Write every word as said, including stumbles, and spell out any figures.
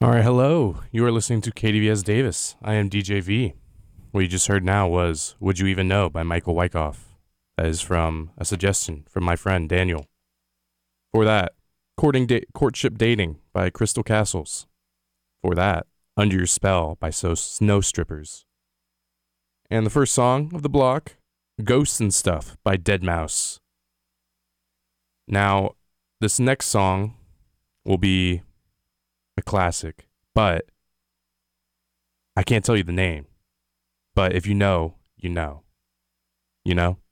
All right, hello. You are listening to K D V S Davis. I am D J V. What you just heard now was Would You Even Know by Michael Wyckoff. That is from a suggestion from my friend Daniel. For that, Courting da- Courtship Dating by Crystal Castles. For that, Under Your Spell by so- Snow Strippers. And the first song of the block, Ghosts and Stuff by deadmau five. Now, this next song will be a classic, but I can't tell you the name. But if you know, you know. You know?